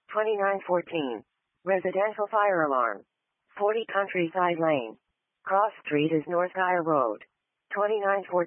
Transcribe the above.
2914. Residential fire alarm. 40 Countryside Lane. Cross Street is North Guyer Road. 2914.